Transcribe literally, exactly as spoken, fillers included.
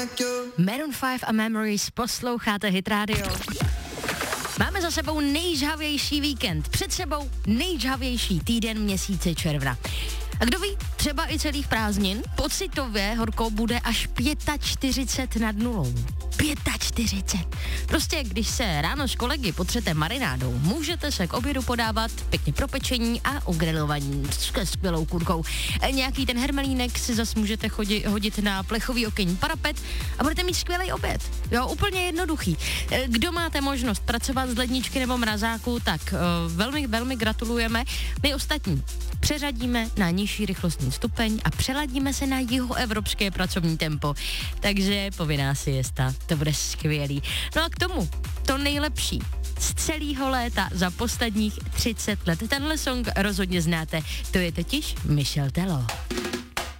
Maroon pět a Memories, posloucháte Hit Radio. Máme za sebou nejžhavější víkend, před sebou nejžhavější týden měsíce června. A kdo ví, třeba i celých prázdnin, pocitově horko bude až čtyřicet pět nad nulou. čtyřicet pět. Prostě, když se ráno s kolegy potřete marinádou, můžete se k obědu podávat pěkně propečení a ugrilovaní s skvělou kurkou. E, nějaký ten hermelínek si zas můžete chodit, hodit na plechový okenní parapet a budete mít skvělý oběd. Jo, úplně jednoduchý. E, kdo máte možnost pracovat z ledničky nebo mrazáku, tak e, velmi, velmi gratulujeme. My ostatní přeřadíme na nižší rychlostní stupeň a přeladíme se na jihoevropské pracovní tempo. Takže povinná siesta, to bude skvělý. No a k tomu to nejlepší z celého léta za posledních třicet let. Tenhle song rozhodně znáte, to je totiž Michel Tello.